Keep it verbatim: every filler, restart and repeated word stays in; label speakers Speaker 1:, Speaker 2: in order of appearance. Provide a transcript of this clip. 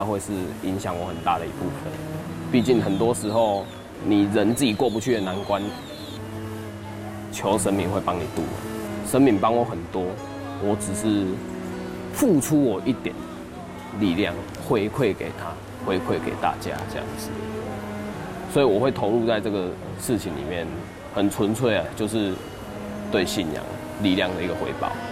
Speaker 1: 会是影响我很大的一部分。毕竟很多时候你人自己过不去的难关，求神明会帮你渡。神明帮我很多，我只是付出我一点力量回馈给他，回馈给大家这样子。所以我会投入在这个事情里面，很纯粹啊，就是对信仰力量的一个回报。